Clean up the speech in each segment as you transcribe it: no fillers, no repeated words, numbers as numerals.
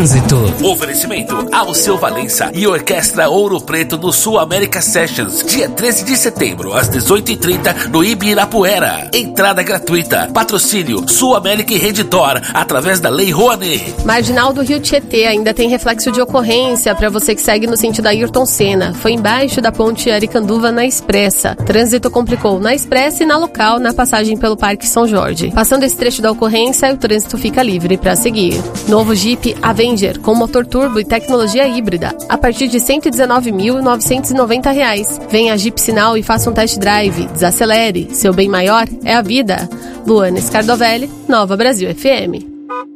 Trânsito. Oferecimento Alceu Valença e Orquestra Ouro Preto no Sul América Sessions, dia 13 de setembro, às 18h30, no Ibirapuera. Entrada gratuita. Patrocínio Sul América e Redditor, através da Lei Rouanet. Marginal do Rio Tietê ainda tem reflexo de ocorrência para você que segue no sentido Ayrton Senna. Foi embaixo da ponte Aricanduva na Expressa. Trânsito complicou na Expressa e na local, na passagem pelo Parque São Jorge. Passando esse trecho da ocorrência, o trânsito fica livre para seguir. Novo Jeep Avenger com motor turbo e tecnologia híbrida, a partir de R$ 119.990. Venha a Jeep Sinal e faça um test drive. Desacelere, seu bem maior é a vida. Luana Scardovelli, Nova Brasil FM.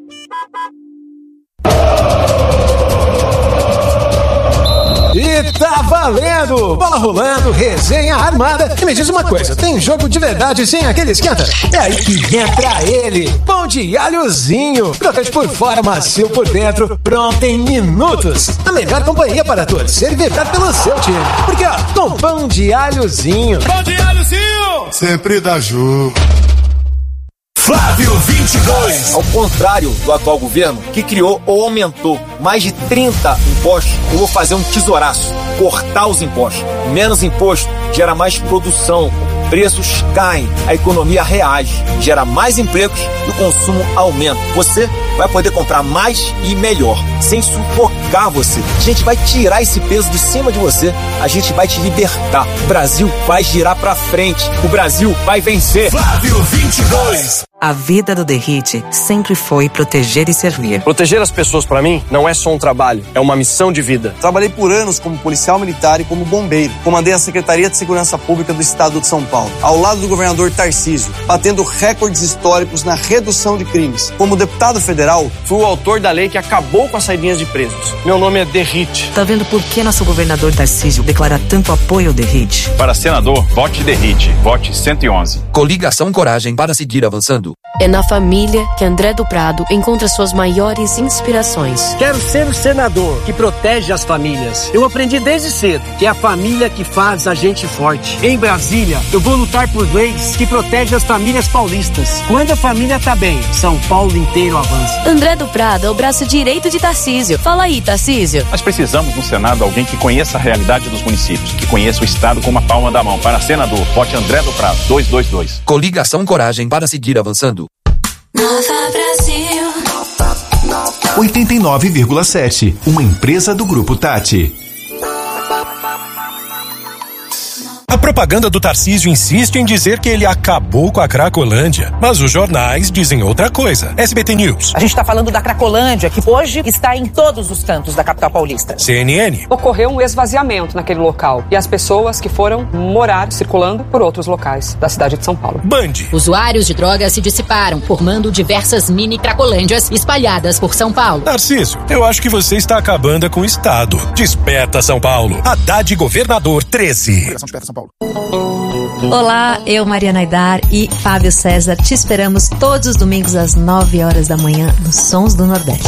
E tá valendo! Bola rolando, resenha armada. E me diz uma coisa, tem jogo de verdade sem aquele esquenta? É aí que entra ele, pão de alhozinho. Crocante por fora, macio por dentro, pronto em minutos. A melhor companhia para torcer e vibrar pelo seu time. Porque ó, com pão de alhozinho. Pão de alhozinho! Sempre dá jogo. Flávio 22. Ao contrário do atual governo, que criou ou aumentou mais de 30 impostos, eu vou fazer um tesouraço, cortar os impostos. Menos imposto gera mais produção, preços caem, a economia reage, gera mais empregos e o consumo aumenta. Você vai poder comprar mais e melhor, sem sufocar você. A gente vai tirar esse peso de cima de você, a gente vai te libertar. O Brasil vai girar pra frente, o Brasil vai vencer. Flávio 22. A vida do Derrite sempre foi proteger e servir. Proteger as pessoas pra mim não é só um trabalho, é uma missão de vida. Trabalhei por anos como policial militar e como bombeiro. Comandei a Secretaria de Segurança Pública do Estado de São Paulo, ao lado do governador Tarcísio, batendo recordes históricos na redução de crimes. Como deputado federal, fui o autor da lei que acabou com as saidinhas de presos. Meu nome é Derrite. Tá vendo por que nosso governador Tarcísio declara tanto apoio ao Derrite? Para senador, vote Derrite. Vote 111. Coligação Coragem para seguir avançando. É na família que André do Prado encontra suas maiores inspirações. Quero ser o senador que protege as famílias. Eu aprendi desde cedo que é a família que faz a gente forte. Em Brasília, eu vou lutar por leis que protegem as famílias paulistas. Quando a família tá bem, São Paulo inteiro avança. André do Prado é o braço direito de Tarcísio. Fala aí, Tarcísio. Nós precisamos no Senado alguém que conheça a realidade dos municípios, que conheça o Estado com uma palma da mão. Para senador, vote André do Prado, 222. Coligação Coragem para seguir avançando. Nova Brasil 89,7, uma empresa do Grupo Tati. A propaganda do Tarcísio insiste em dizer que ele acabou com a Cracolândia, mas os jornais dizem outra coisa. SBT News. A gente está falando da Cracolândia, que hoje está em todos os cantos da capital paulista. CNN. Ocorreu um esvaziamento naquele local e as pessoas que foram morar circulando por outros locais da cidade de São Paulo. Band. Usuários de drogas se dissiparam, formando diversas mini Cracolândias espalhadas por São Paulo. Tarcísio, eu acho que você está acabando com o Estado. Desperta São Paulo. Haddad Governador 13. Olá, eu Mariana Aidar e Fábio César te esperamos todos os domingos às 9 horas da manhã nos Sons do Nordeste.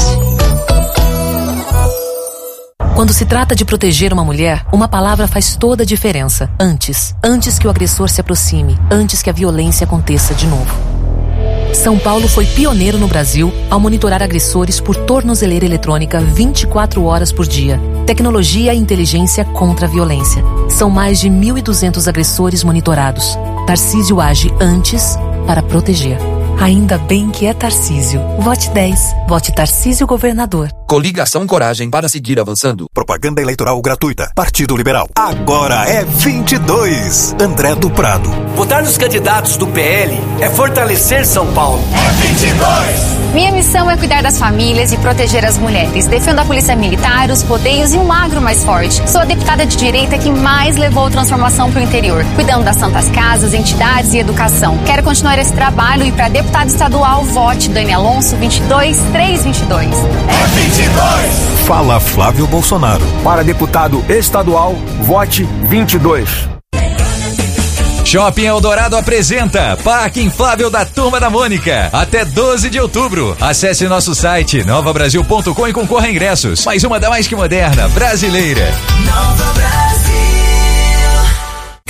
Quando se trata de proteger uma mulher, uma palavra faz toda a diferença. Antes. Antes que o agressor se aproxime. Antes que a violência aconteça de novo. São Paulo foi pioneiro no Brasil ao monitorar agressores por tornozeleira eletrônica 24 horas por dia. Tecnologia e inteligência contra a violência. São mais de 1.200 agressores monitorados. Tarcísio age antes para proteger. Ainda bem que é Tarcísio. Vote 10. Vote Tarcísio Governador. Coligação Coragem para seguir avançando. Propaganda eleitoral gratuita. Partido Liberal. Agora é 22. André do Prado. Votar nos candidatos do PL é fortalecer São Paulo. É 22. Minha missão é cuidar das famílias e proteger as mulheres. Defendo a polícia militar, os rodeios e um agro mais forte. Sou a deputada de direita que mais levou transformação para o interior, cuidando das santas casas, entidades e educação. Quero continuar esse trabalho e para deputado estadual, vote Dani Alonso 22322. É 22. Fala Flávio Bolsonaro. Para deputado estadual, vote 22. Shopping Eldorado apresenta Parque Inflável da Turma da Mônica. Até 12 de outubro. Acesse nosso site novabrasil.com e concorra a ingressos. Mais uma da mais que moderna, brasileira. Nova Brasil.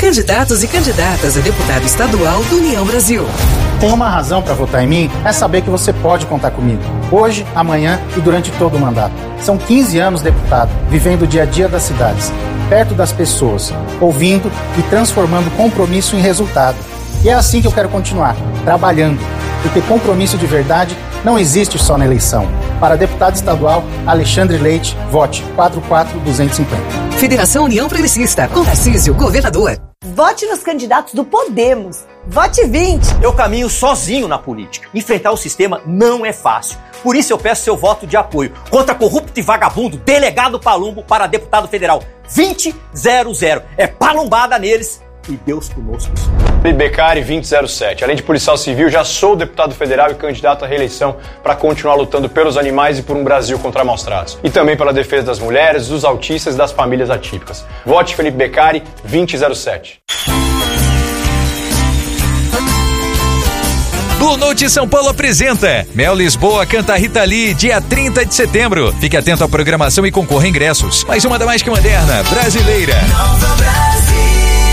Candidatos e candidatas a deputado estadual do União Brasil. Tem uma razão para votar em mim, é saber que você pode contar comigo. Hoje, amanhã e durante todo o mandato. São 15 anos deputado, vivendo o dia a dia das cidades, perto das pessoas, ouvindo e transformando compromisso em resultado. E é assim que eu quero continuar, trabalhando. Porque compromisso de verdade não existe só na eleição. Para deputado estadual, Alexandre Leite, vote 44250. Federação União Progressista, com Tarcísio, governador. Vote nos candidatos do Podemos. Vote 20. Eu caminho sozinho na política. Enfrentar o sistema não é fácil. Por isso eu peço seu voto de apoio contra corrupto e vagabundo delegado Palumbo para deputado federal 2000. É palumbada neles e Deus conosco. Felipe Beccari, 2007. Além de policial civil, já sou deputado federal e candidato à reeleição para continuar lutando pelos animais e por um Brasil contra maus tratos. E também pela defesa das mulheres, dos autistas e das famílias atípicas. Vote Felipe Beccari, 2007. Blue Note São Paulo apresenta Mel Lisboa canta Rita Lee, dia 30 de setembro. Fique atento à programação e concorra a ingressos. Mais uma da mais que moderna, brasileira. Nova Brasil.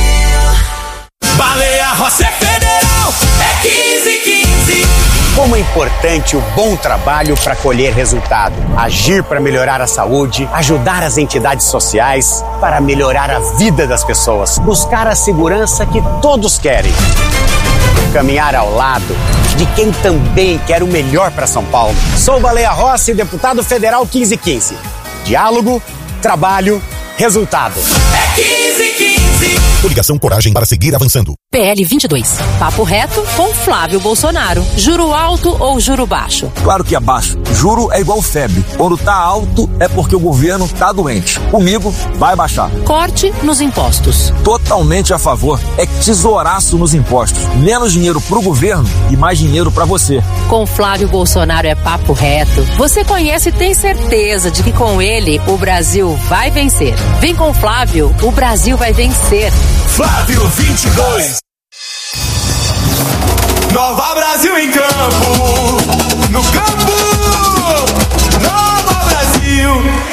Baleia Rossi é federal, é 1515. Como é importante o bom trabalho para colher resultado. Agir para melhorar a saúde, ajudar as entidades sociais, para melhorar a vida das pessoas. Buscar a segurança que todos querem. Caminhar ao lado de quem também quer o melhor para São Paulo. Sou Baleia Rossi, deputado federal 1515. Diálogo, trabalho, resultado. É 1515. Coligação Coragem para seguir avançando. PL 22. Papo reto com Flávio Bolsonaro. Juro alto ou juro baixo? Claro que é baixo. Juro é igual febre. Quando tá alto é porque o governo tá doente. Comigo vai baixar. Corte nos impostos. Totalmente a favor. É tesouraço nos impostos. Menos dinheiro pro governo e mais dinheiro pra você. Com Flávio Bolsonaro é papo reto. Você conhece e tem certeza de que com ele o Brasil vai vencer. Vem com Flávio, o Brasil vai vencer. Flávio 22. Nova Brasil em campo. No campo. Nova Brasil.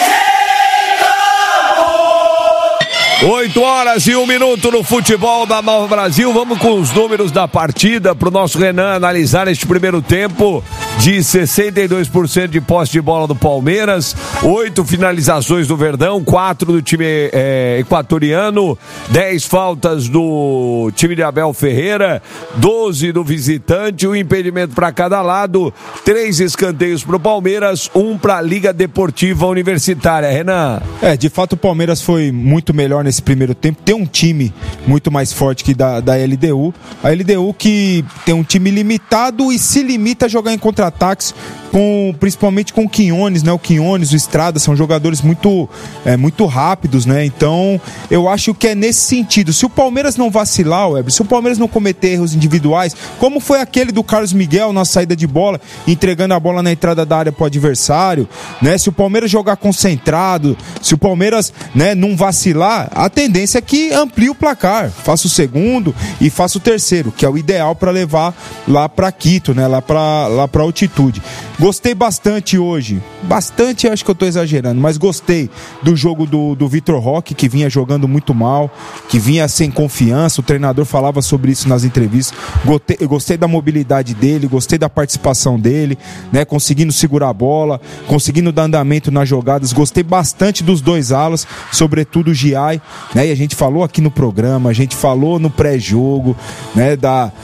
8h01 no futebol da Nova Brasil. Vamos com os números da partida para o nosso Renan analisar este primeiro tempo de 62% de posse de bola do Palmeiras, 8 finalizações do Verdão, 4 do time equatoriano, 10 faltas do time de Abel Ferreira, 12 do visitante, um impedimento para cada lado, 3 escanteios para o Palmeiras, 1 para a Liga Deportiva Universitária. Renan. De fato o Palmeiras foi muito melhor nesse primeiro tempo, tem um time muito mais forte que da LDU, a LDU que tem um time limitado e se limita a jogar em contra-ataques, principalmente com o Quinones, né? O Quinones, o Estrada, são jogadores muito rápidos, né? Então, eu acho que é nesse sentido. Se o Palmeiras não vacilar, Weber, se o Palmeiras não cometer erros individuais, como foi aquele do Carlos Miguel na saída de bola, entregando a bola na entrada da área pro adversário, né? Se o Palmeiras jogar concentrado, se o Palmeiras, né, não vacilar, a tendência é que amplie o placar, faça o segundo e faça o terceiro, que é o ideal para levar lá para Quito, né? Lá para altitude. Gostei bastante hoje, acho que eu tô exagerando, mas gostei do jogo do Vitor Roque, que vinha jogando muito mal, que vinha sem confiança, o treinador falava sobre isso nas entrevistas. Gostei da mobilidade dele, gostei da participação dele, né, conseguindo segurar a bola, conseguindo dar andamento nas jogadas, gostei bastante dos dois alas, sobretudo o Giai, né, e a gente falou aqui no programa, a gente falou no pré-jogo, né,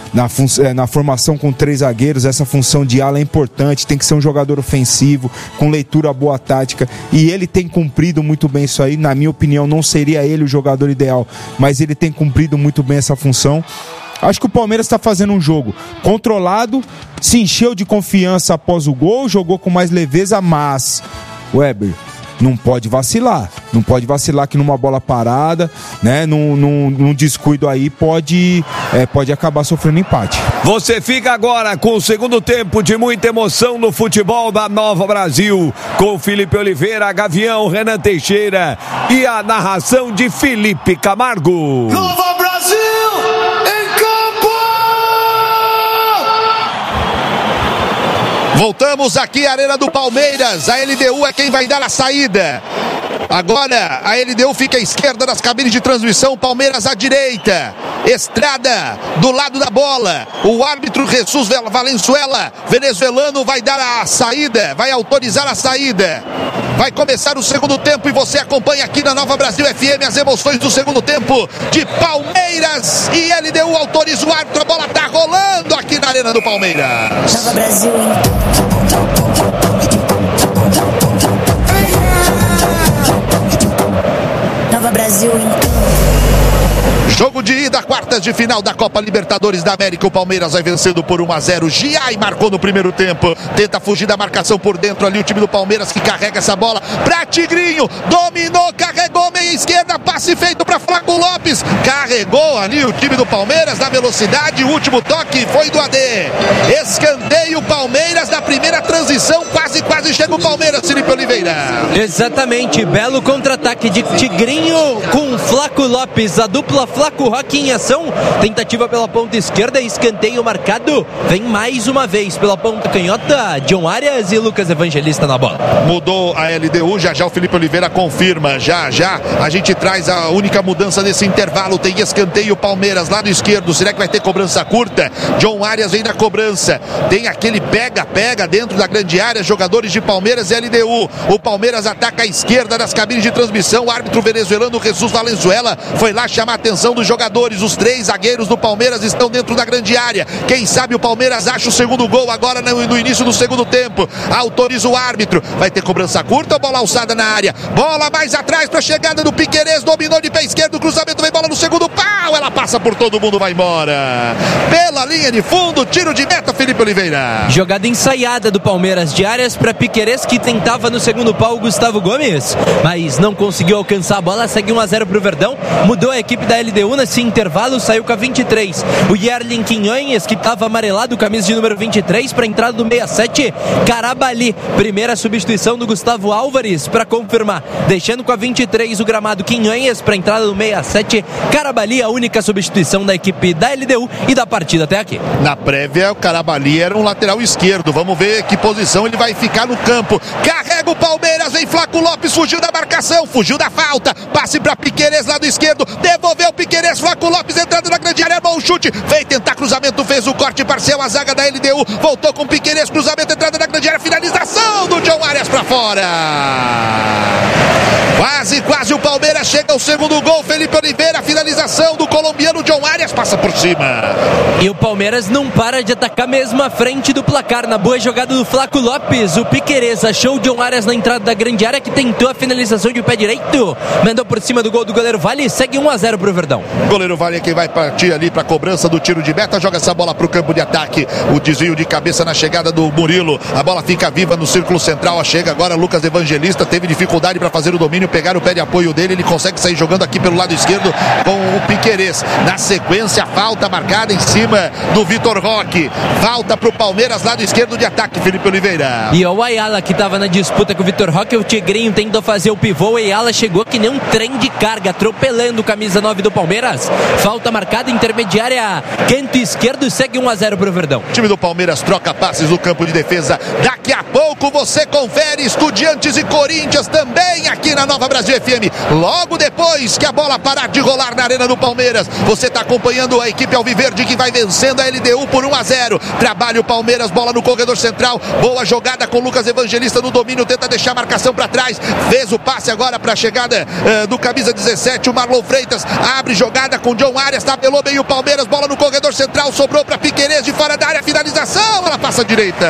na formação com 3 zagueiros, essa função de ala é importante, tem que ser um jogador ofensivo, com leitura boa tática, e ele tem cumprido muito bem isso aí. Na minha opinião, não seria ele o jogador ideal, mas ele tem cumprido muito bem essa função. Acho que o Palmeiras está fazendo um jogo controlado, se encheu de confiança após o gol, jogou com mais leveza, mas Weber, não pode vacilar que numa bola parada, né, num descuido aí pode acabar sofrendo empate. Você fica agora com o segundo tempo de muita emoção no futebol da Nova Brasil, com Felipe Oliveira, Gavião, Renan Teixeira e a narração de Felipe Camargo. Nova Brasil em campo! Voltamos aqui à Arena do Palmeiras, a LDU é quem vai dar a saída. Agora a LDU fica à esquerda das cabines de transmissão, Palmeiras à direita. Estrada do lado da bola. O árbitro Jesus Valenzuela, venezuelano, vai dar a saída, vai autorizar a saída. Vai começar o segundo tempo e você acompanha aqui na Nova Brasil FM as emoções do segundo tempo de Palmeiras e LDU. Autoriza o árbitro, a bola tá rolando aqui na Arena do Palmeiras. Nova Brasil. Nova Brasil. Jogo de ida, quartas de final da Copa Libertadores da América. O Palmeiras vai vencendo por 1-0. Giai marcou no primeiro tempo. Tenta fugir da marcação por dentro ali. O time do Palmeiras que carrega essa bola pra Tigrinho. Dominou, carregou, meia esquerda. Passe feito pra Flaco Lopes. Carregou ali o time do Palmeiras na velocidade. O último toque foi do AD. Escanteio Palmeiras na primeira transição. Quase chega o Palmeiras, Felipe Oliveira. Exatamente. Belo contra-ataque de Tigrinho com Flaco Lopes. A dupla Flaco Roque em ação, tentativa pela ponta esquerda, escanteio marcado, vem mais uma vez pela ponta canhota, John Arias e Lucas Evangelista na bola. Mudou a LDU, já o Felipe Oliveira confirma, já a gente traz a única mudança nesse intervalo, tem escanteio Palmeiras, lado esquerdo, será que vai ter cobrança curta? John Arias vem na cobrança, tem aquele pega dentro da grande área, jogadores de Palmeiras e LDU, o Palmeiras ataca a esquerda nas cabines de transmissão, o árbitro venezuelano Jesus Valenzuela foi lá chamar a atenção dos jogadores, os três zagueiros do Palmeiras estão dentro da grande área, quem sabe o Palmeiras acha o segundo gol agora no início do segundo tempo, autoriza o árbitro, vai ter cobrança curta ou bola alçada na área, bola mais atrás para a chegada do Piquerez, dominou de pé esquerdo, cruzamento, vem bola no segundo pau, ela passa por todo mundo, vai embora, pela linha de fundo, tiro de meta, Felipe Oliveira. Jogada ensaiada do Palmeiras, de Arias para Piquerez, que tentava no segundo pau o Gustavo Gomes, mas não conseguiu alcançar a bola, segue 1-0 pro Verdão, mudou a equipe da LDU nesse intervalo, saiu com a 23 o Yerlin Quinhões, que estava amarelado, camisa de número 23 para a entrada do 67 Carabali, primeira substituição do Gustavo Álvares para confirmar, deixando com a 23 o gramado Quinhões para a entrada do 67 Carabali, a única substituição da equipe da LDU e da partida até aqui. Na prévia o Carabali era um lateral esquerdo, vamos ver que posição ele vai ficar no campo, carrega o Palmeiras, vem Flaco Lopes, fugiu da marcação, fugiu da falta, passe para Piquerez, lado esquerdo, devolveu Piquerez, Flaco Lopes entrando na grande área, bom chute, veio tentar cruzamento, fez o corte parcial, a zaga da LDU, voltou com Piquerez, cruzamento, entrada na grande área, finalização do John Arias pra fora. Quase o Palmeiras chega ao segundo gol, Felipe Oliveira, finalização do colombiano John Arias, passa por cima. E o Palmeiras não para de atacar mesmo à frente do placar, na boa jogada do Flaco Lopes, o Piquerez achou o John Arias na entrada da grande área, que tentou a finalização de pé direito, mandou por cima do gol do goleiro Vale, segue 1-0 pro Verdão. Goleiro Vale é quem vai partir ali pra cobrança do tiro de meta, joga essa bola pro campo de ataque, o desvio de cabeça na chegada do Murilo, a bola fica viva no círculo central, chega agora Lucas Evangelista, teve dificuldade para fazer o domínio, pegar o pé de apoio dele, ele consegue sair jogando aqui pelo lado esquerdo com o Piquerez, na sequência falta marcada em cima do Vitor Roque, falta pro Palmeiras, lado esquerdo de ataque, Felipe Oliveira. E o Ayala que tava na disputa com o Vitor Roque, o Tigrinho tentou fazer o pivô, o Ayala chegou que nem um trem de carga, atropelando o camisa 9 do Palmeiras, falta marcada intermediária, canto esquerdo, segue 1-0 pro Verdão. O time do Palmeiras troca passes no campo de defesa, daqui a pouco você confere Estudiantes e Corinthians também aqui na Nova Brasil FM, logo depois que a bola parar de rolar na Arena do Palmeiras, você está acompanhando a equipe alviverde que vai vencendo a LDU por 1-0, trabalha o Palmeiras, bola no corredor central, boa jogada com Lucas Evangelista no domínio, tenta deixar a marcação para trás, fez o passe agora para a chegada do camisa 17, o Marlon Freitas, abre jogada com John Arias, tabelou bem o Palmeiras, bola no corredor central, sobrou para Piquerez de fora da área, finalização, ela passa à direita.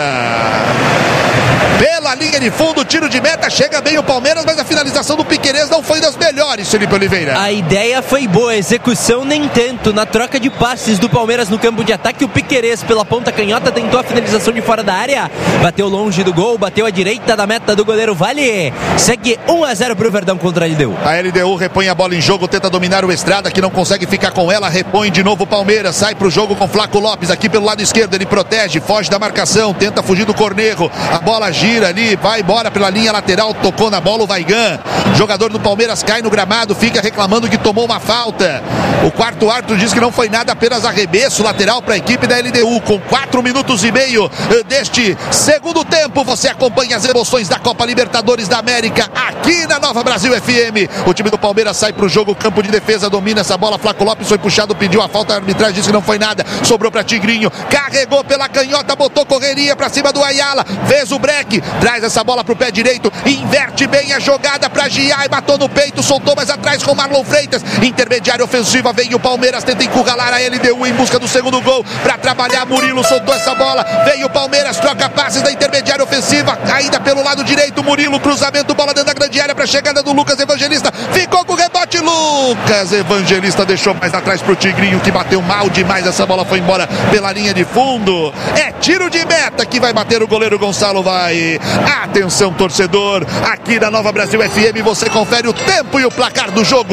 Pela linha de fundo, tiro de meta, chega bem o Palmeiras, mas a finalização do Piquerez não foi das melhores, Felipe Oliveira. A ideia foi boa, a execução nem tanto. Na troca de passes do Palmeiras no campo de ataque, o Piquerez pela ponta canhota tentou a finalização de fora da área, bateu longe do gol, bateu à direita da meta do goleiro Vale, segue 1-0 pro Verdão contra a LDU. A LDU repõe a bola em jogo, tenta dominar o Estrada, que não consegue ficar com ela, repõe de novo o Palmeiras, sai pro jogo com Flaco Lopes, aqui pelo lado esquerdo, ele protege, foge da marcação, tenta fugir do Cornejo, a bola gira ali, vai embora pela linha lateral, tocou na bola o Vaigan, jogador jogador do Palmeiras cai no gramado, fica reclamando que tomou uma falta. O quarto árbitro diz que não foi nada, apenas arremesso lateral para a equipe da LDU. Com 4 minutos e meio deste segundo tempo, você acompanha as emoções da Copa Libertadores da América aqui na Nova Brasil FM. O time do Palmeiras sai para o jogo, campo de defesa, domina essa bola. Flaco Lopes foi puxado, pediu a falta, a arbitragem disse que não foi nada, sobrou para Tigrinho, carregou pela canhota, botou correria para cima do Ayala, fez o break, traz essa bola pro pé direito, inverte bem a jogada para Giai, matou no peito, soltou mais atrás com Marlon Freitas, intermediária ofensiva, vem o Palmeiras, tenta encurralar a LDU em busca do segundo gol, para trabalhar, Murilo soltou essa bola, veio o Palmeiras, troca passes da intermediária ofensiva, ainda pelo lado direito, Murilo, cruzamento, bola dentro da grande área para a chegada do Lucas Evangelista, ficou com o rebote, Lucas Evangelista deixou mais atrás pro Tigrinho, que bateu mal demais, essa bola foi embora pela linha de fundo, é tiro de meta que vai bater o goleiro Gonçalo, vai. Atenção, torcedor, aqui na Nova Brasil FM você confere o tempo e o placar do jogo.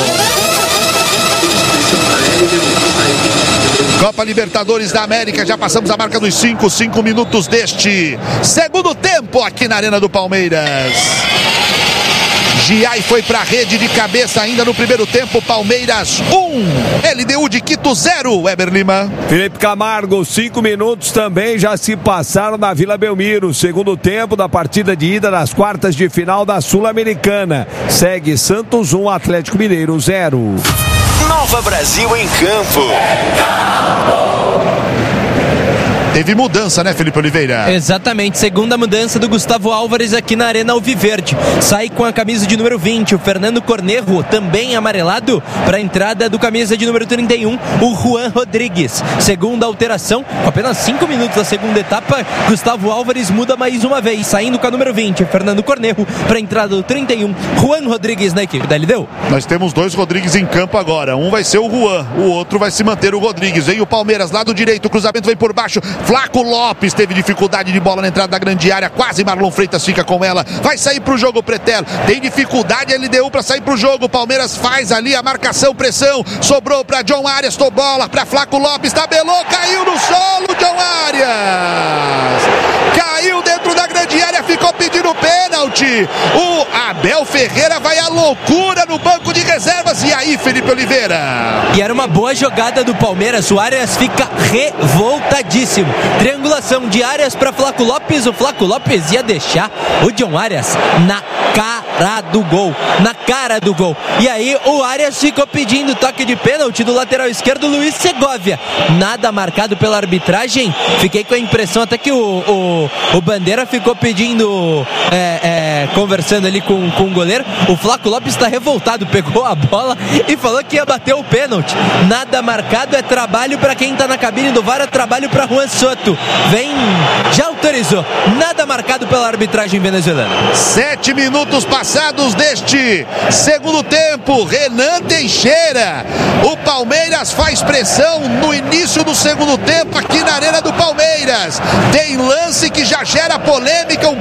Copa Libertadores da América, já passamos a marca dos 5 minutos deste segundo tempo aqui na Arena do Palmeiras. Giai foi para a rede de cabeça ainda no primeiro tempo. Palmeiras 1, LDU de Quito 0. Weber Lima. Felipe Camargo, 5 minutos também já se passaram na Vila Belmiro. Segundo tempo da partida de ida das quartas de final da Sul-Americana. Segue Santos 1, Atlético Mineiro 0. Nova Brasil em campo. Teve mudança, né, Felipe Oliveira? Exatamente, segunda mudança do Gustavo Álvares aqui na Arena Alviverde. Sai com a camisa de número 20, o Fernando Cornejo, também amarelado, para a entrada do camisa de número 31, o Juan Rodrigues. Segunda alteração, com apenas 5 minutos da segunda etapa, Gustavo Álvares muda mais uma vez, saindo com a número 20, Fernando Cornejo, para a entrada do 31, Juan Rodrigues na equipe da LDU. Nós temos 2 Rodrigues em campo agora, um vai ser o Juan, o outro vai se manter o Rodrigues. Vem o Palmeiras, lado direito, o cruzamento vem por baixo, Flaco Lopes teve dificuldade de bola na entrada da grande área, quase Marlon Freitas fica com ela, vai sair pro jogo Pretel, tem dificuldade a LDU para sair pro jogo, Palmeiras faz ali a marcação, pressão, sobrou para John Arias, bola para Flaco Lopes, tabelou, caiu no solo, John Arias, caiu dentro da grande área, ficou pedindo pênalti, o Abel Ferreira vai à loucura no banco de reservas, e aí, Felipe Oliveira? E era uma boa jogada do Palmeiras, o Arias fica revoltadíssimo, triangulação de Arias para Flaco Lopes, o Flaco Lopes ia deixar o John Arias na cara do gol, e aí o Arias ficou pedindo toque de pênalti do lateral esquerdo Luiz Segovia, nada marcado pela arbitragem, fiquei com a impressão até que o Bandeira ficou pedindo, conversando ali com o goleiro, o Flaco Lopes está revoltado, pegou a bola e falou que ia bater o pênalti, nada marcado, é trabalho para quem está na cabine do VAR, é trabalho para Juan Soto, já autorizou, nada marcado pela arbitragem venezuelana. 7 minutos passados deste segundo tempo, Renan Teixeira, o Palmeiras faz pressão no início do segundo tempo aqui na Arena do Palmeiras, tem lance que já gera polêmica, um